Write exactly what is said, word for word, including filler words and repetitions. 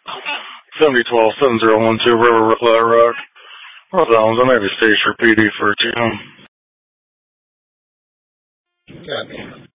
seventy twelve, seven zero one two, River Flat Rock. Los Alamos, I may be stage for P D for Jim. God damn it.